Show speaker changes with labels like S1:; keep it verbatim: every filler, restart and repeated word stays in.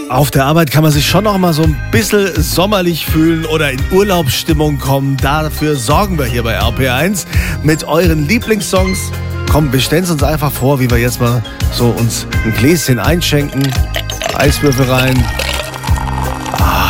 S1: Auf der Arbeit kann man sich schon noch mal so ein bisschen sommerlich fühlen oder in Urlaubsstimmung kommen. Dafür sorgen wir hier bei R P eins mit euren Lieblingssongs. Komm, wir stellen es uns einfach vor, wie wir jetzt mal so uns ein Gläschen einschenken, Eiswürfel rein. Ah.